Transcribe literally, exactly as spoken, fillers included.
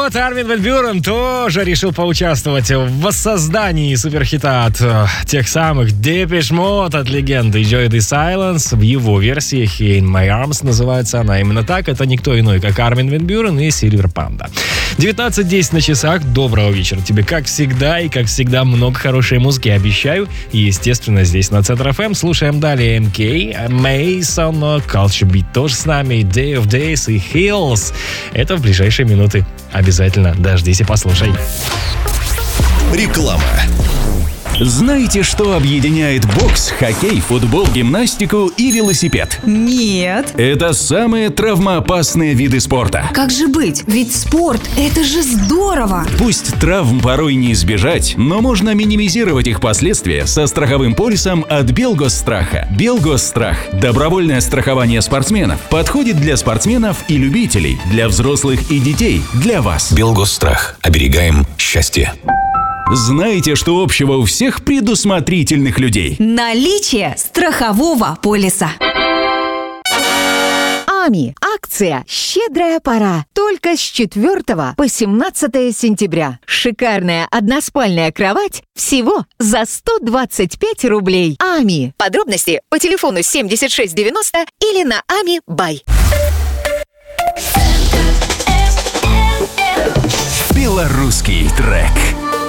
вот Армин ван Бюрен тоже решил поучаствовать в воссоздании суперхита от э, тех самых Depeche Mode от легенды Enjoy the Silence. В его версии Here in My Arms называется она именно так. Это никто иной, как Армин ван Бюрен и Silver Panda. девятнадцать десять на часах. Доброго вечера тебе, как всегда. И, как всегда, много хорошей музыки, обещаю. И, естественно, здесь на Центр эф эм. Слушаем далее эм кей, Mason, Culture Beat тоже с нами, Day of Days и Hills. Это в ближайшие минуты. Обязательно дождись и послушай. Реклама. Знаете, что объединяет бокс, хоккей, футбол, гимнастику и велосипед? Нет. Это самые травмоопасные виды спорта. Как же быть? Ведь спорт – это же здорово! Пусть травм порой не избежать, но можно минимизировать их последствия со страховым полисом от Белгосстрах. Белгосстрах – добровольное страхование спортсменов. Подходит для спортсменов и любителей, для взрослых и детей, для вас. Белгосстрах. Оберегаем счастье. Знаете, что общего у всех предусмотрительных людей? Наличие страхового полиса. АМИ. Акция «Щедрая пора». Только с четвёртого по семнадцатое сентября. Шикарная односпальная кровать всего за сто двадцать пять рублей. АМИ. Подробности по телефону семьдесят шесть девяносто или на ами бай. Белорусский трек.